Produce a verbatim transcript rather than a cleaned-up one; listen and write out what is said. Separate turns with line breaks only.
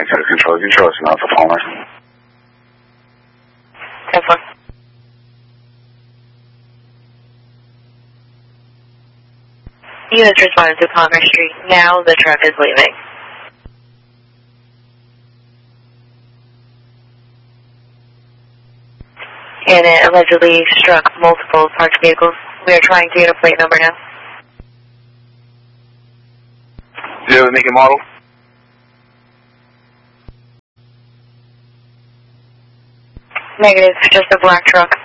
to control control, it's not the Palmer.
ten four. Units responded to Palmer Street. Now the truck is leaving. And it allegedly struck multiple parked vehicles. We are trying to get a plate number now.
Do you have a make and model?
Negative, just a black truck.